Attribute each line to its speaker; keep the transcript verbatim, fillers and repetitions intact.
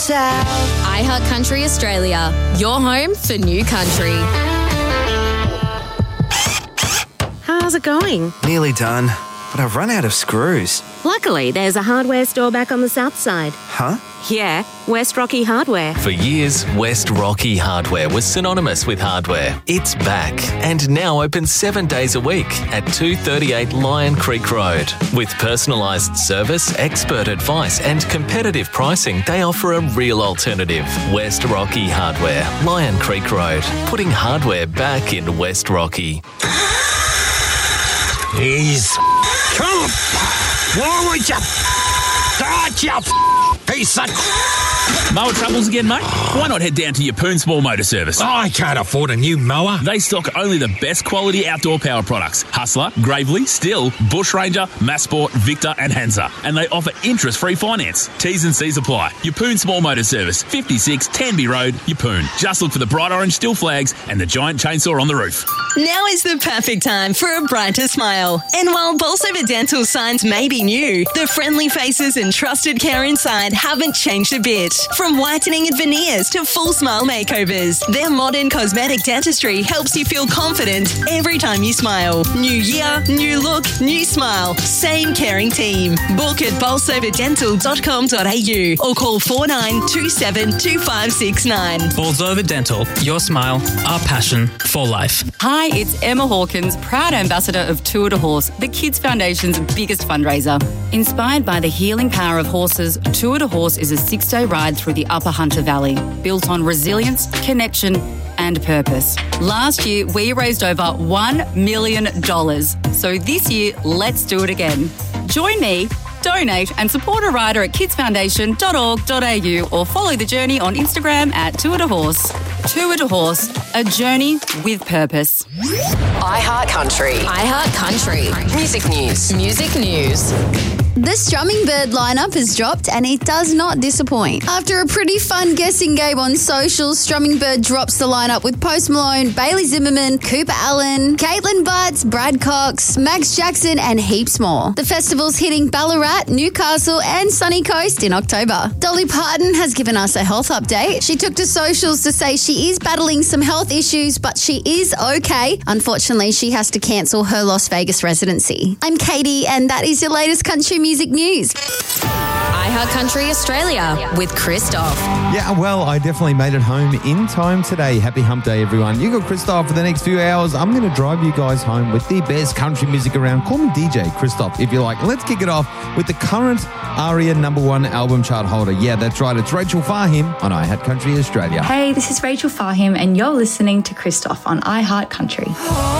Speaker 1: iHeart Country Australia, your home for new country.
Speaker 2: How's it going?
Speaker 3: Nearly done, but I've run out of screws.
Speaker 2: Luckily, there's a hardware store back on the south side.
Speaker 3: Huh?
Speaker 2: Yeah, West Rocky Hardware.
Speaker 4: For years, West Rocky Hardware was synonymous with hardware. It's back and now open seven days a week at two thirty-eight Lion Creek Road. With personalised service, expert advice and competitive pricing, they offer a real alternative. West Rocky Hardware, Lion Creek Road, putting hardware back in West Rocky.
Speaker 5: He's... Come! Why would you... Start you... Piece of...
Speaker 6: Mower troubles again, mate? Why not head down to Yeppoon Small Motor Service?
Speaker 5: I can't afford a new mower.
Speaker 6: They stock only the best quality outdoor power products. Hustler, Gravely, Still, Bush Ranger, Massport, Victor and Hansa. And they offer interest-free finance. T's and C's apply. Yeppoon Small Motor Service, fifty-six Tanby Road, Yeppoon. Just look for the bright orange Still flags and the giant chainsaw on the roof.
Speaker 7: Now is the perfect time for a brighter smile. And while Bolsover Dental signs may be new, the friendly faces and trusted care inside haven't changed a bit. From whitening and veneers to full smile makeovers, their modern cosmetic dentistry helps you feel confident every time you smile. New year, new look, new smile. Same caring team. Book at bolsover dental dot com dot a u or call four nine two seven two five six nine.
Speaker 8: Bolsover Dental, your smile, our passion for life.
Speaker 9: Hi, it's Emma Hawkins, proud ambassador of Tour de Horse, the Kids Foundation's biggest fundraiser. Inspired by the healing power of horses, Tour de Horse is a six-day ride through the Upper Hunter Valley, built on resilience, connection and purpose. Last year, we raised over one million dollars. So this year, let's do it again. Join me, donate and support a rider at kids foundation dot org dot a u or follow the journey on Instagram at Tour de Horse. Tour de Horse, a journey with purpose.
Speaker 1: iHeart Country. iHeart Country. Music news. Music news.
Speaker 10: The Strumming Bird lineup has dropped and it does not disappoint. After a pretty fun guessing game on socials, Strumming Bird drops the lineup with Post Malone, Bailey Zimmerman, Cooper Allen, Caitlin Butts, Brad Cox, Max Jackson and heaps more. The festival's hitting Ballarat, Newcastle and Sunny Coast in October. Dolly Parton has given us a health update. She took to socials to say she is battling some health issues, but she is okay. Unfortunately, she has to cancel her Las Vegas residency. I'm Katie and that is your latest country music news.
Speaker 1: iHeart Country Australia with Christoph.
Speaker 11: Yeah, well, I definitely made it home in time today. Happy hump day, everyone. You got Christoph for the next few hours. I'm going to drive you guys home with the best country music around. Call me D J Christoph if you like. Let's kick it off with the current ARIA number one album chart holder. Yeah, that's right. It's Rachel Fahim on iHeart Country Australia.
Speaker 12: Hey, this is Rachel Fahim and you're listening to Christoph on iHeart Country.